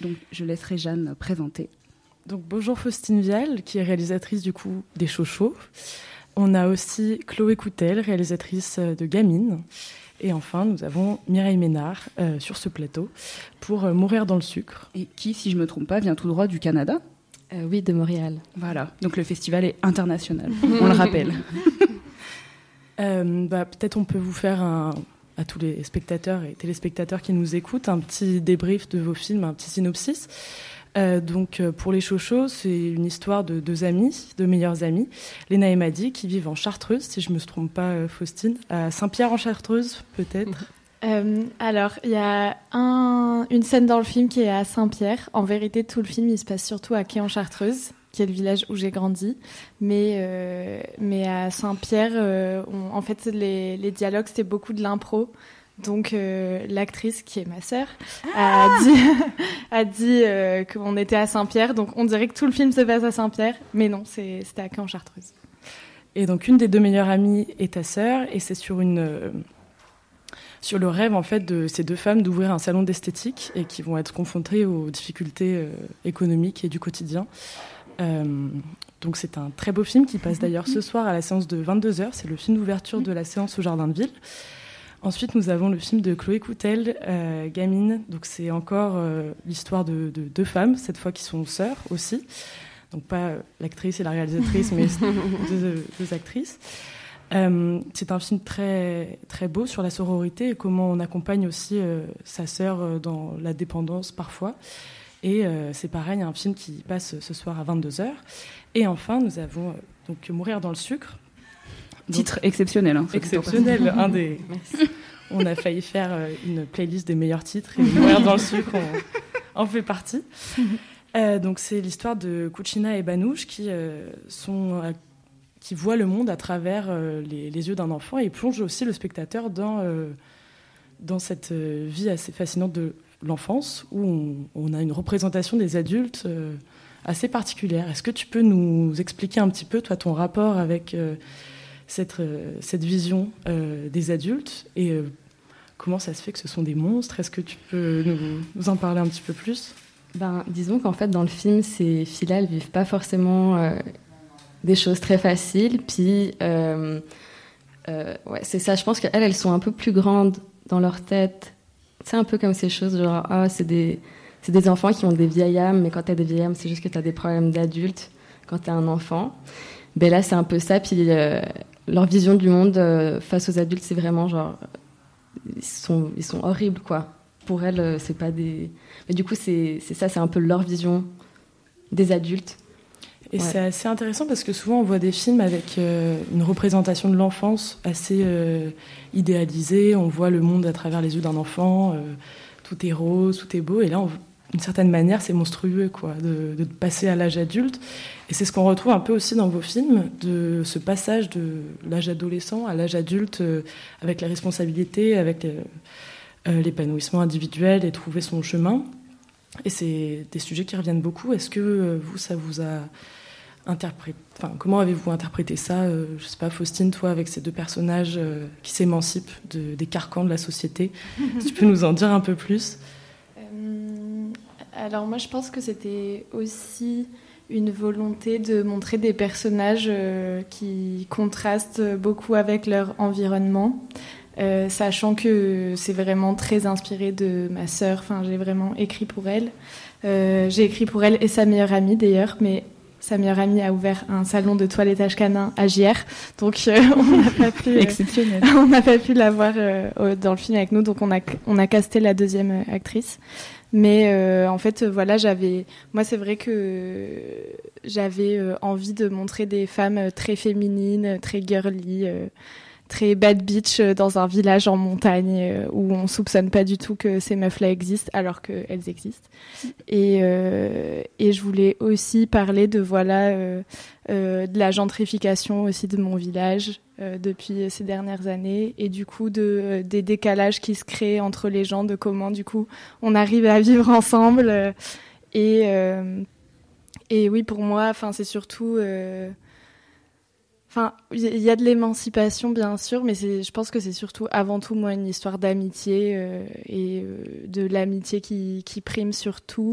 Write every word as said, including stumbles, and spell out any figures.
Donc je laisserai Jeanne présenter. Donc bonjour Faustine Vial, qui est réalisatrice du coup des Chochos. On a aussi Chloé Coutel, réalisatrice de Gamine. Et enfin, nous avons Mireille Ménard euh, sur ce plateau pour euh, Mourir dans le sucre. Et qui, si je ne me trompe pas, vient tout droit du Canada. Euh, oui, de Montréal. Voilà, donc le festival est international, on le rappelle. euh, bah, peut-être on peut vous faire, un, à tous les spectateurs et téléspectateurs qui nous écoutent, un petit débrief de vos films, un petit synopsis. Euh, donc pour les Chochos, c'est une histoire de deux amis, deux meilleurs amis, Léna et Madi, qui vivent en Chartreuse, si je ne me trompe pas, euh, Faustine, à Saint-Pierre-en-Chartreuse, peut-être. Euh, alors, il y a un, une scène dans le film qui est à Saint-Pierre. En vérité, tout le film, il se passe surtout à Quai-en-Chartreuse, qui est le village où j'ai grandi. Mais, euh, mais à Saint-Pierre, euh, on, en fait, les, les dialogues, c'était beaucoup de l'impro. Donc, euh, l'actrice, qui est ma sœur, ah a dit, a dit euh, qu'on était à Saint-Pierre. Donc, on dirait que tout le film se passe à Saint-Pierre. Mais non, c'est, c'était à Quai-en-Chartreuse. Et donc, une des deux meilleures amies est ta sœur. Et c'est sur une... Euh, sur le rêve, en fait, de ces deux femmes d'ouvrir un salon d'esthétique et qui vont être confrontées aux difficultés euh, économiques et du quotidien. Euh, donc, c'est un très beau film qui passe d'ailleurs ce soir à la séance de vingt-deux heures. C'est le film d'ouverture de la séance au Jardin de Ville. Ensuite, nous avons le film de Chloé Coutel, euh, Gamine. Donc, c'est encore euh, l'histoire de, de deux femmes, cette fois qui sont sœurs aussi. Donc, pas euh, l'actrice et la réalisatrice, mais deux, deux actrices. Euh, c'est un film très, très beau sur la sororité et comment on accompagne aussi euh, sa sœur euh, dans la dépendance parfois. Et euh, c'est pareil, un film qui passe ce soir à vingt-deux heures. Et enfin, nous avons euh, donc Mourir dans le sucre. Donc, titre exceptionnel. Hein, exceptionnel, un des... On a failli faire une playlist des meilleurs titres et Mourir dans le sucre on en fait partie. Euh, donc c'est l'histoire de Kouchina et Banouche qui, euh, sont, euh, qui voient le monde à travers euh, les, les yeux d'un enfant et plongent aussi le spectateur dans, euh, dans cette euh, vie assez fascinante de l'enfance où on, on a une représentation des adultes euh, assez particulière. Est-ce que tu peux nous expliquer un petit peu, toi, ton rapport avec... Euh, Cette, euh, cette vision euh, des adultes et euh, comment ça se fait que ce sont des monstres? Est-ce que tu peux nous, nous en parler un petit peu plus? Ben, disons qu'en fait, dans le film, ces filles-là, elles vivent pas forcément euh, des choses très faciles. Puis, euh, euh, ouais, c'est ça. Je pense qu'elles, elles sont un peu plus grandes dans leur tête. C'est un peu comme ces choses, genre, ah, c'est des, c'est des enfants qui ont des vieilles âmes, mais quand t'as des vieilles âmes, c'est juste que t'as des problèmes d'adultes quand t'es un enfant. Ben là, c'est un peu ça. Puis, euh, leur vision du monde euh, face aux adultes, c'est vraiment genre... Ils sont, ils sont horribles, quoi. Pour elles, euh, c'est pas des... Mais du coup, c'est, c'est ça, c'est un peu leur vision des adultes. Et ouais. C'est assez intéressant parce que souvent, on voit des films avec euh, une représentation de l'enfance assez euh, idéalisée. On voit le monde à travers les yeux d'un enfant. Euh, tout est rose, tout est beau. Et là, on... d'une certaine manière, c'est monstrueux, quoi, de, de passer à l'âge adulte. Et c'est ce qu'on retrouve un peu aussi dans vos films, de ce passage de l'âge adolescent à l'âge adulte, euh, avec la responsabilité, avec euh, euh, l'épanouissement individuel et trouver son chemin. Et c'est des sujets qui reviennent beaucoup. Est-ce que euh, vous, ça vous a interprété... Enfin, comment avez-vous interprété ça, euh, je sais pas, Faustine, toi, avec ces deux personnages euh, qui s'émancipent de, des carcans de la société? Si tu peux nous en dire un peu plus? Alors moi, je pense que c'était aussi une volonté de montrer des personnages euh, qui contrastent beaucoup avec leur environnement, euh, sachant que c'est vraiment très inspiré de ma sœur. Enfin, j'ai vraiment écrit pour elle. Euh, j'ai écrit pour elle et sa meilleure amie d'ailleurs, mais sa meilleure amie a ouvert un salon de toilettage canin à J R, donc euh, on n'a pas pu, euh, exceptionnel. On n'a pas pu la voir euh, dans le film avec nous, donc on a on a casté la deuxième actrice. Mais euh, en fait, voilà, j'avais, moi, c'est vrai que j'avais euh, envie de montrer des femmes très féminines, très girly, euh, très bad bitch dans un village en montagne euh, où on soupçonne pas du tout que ces meufs-là existent, alors qu'elles existent. Et, euh, et je voulais aussi parler de voilà euh, euh, de la gentrification aussi de mon village euh, depuis ces dernières années, et du coup de euh, des décalages qui se créent entre les gens, de comment du coup on arrive à vivre ensemble. Euh, et euh, et oui, pour moi, enfin c'est surtout euh, Enfin, il y a de l'émancipation, bien sûr, mais c'est, je pense que c'est surtout, avant tout, moi, une histoire d'amitié euh, et euh, de l'amitié qui, qui prime sur tout.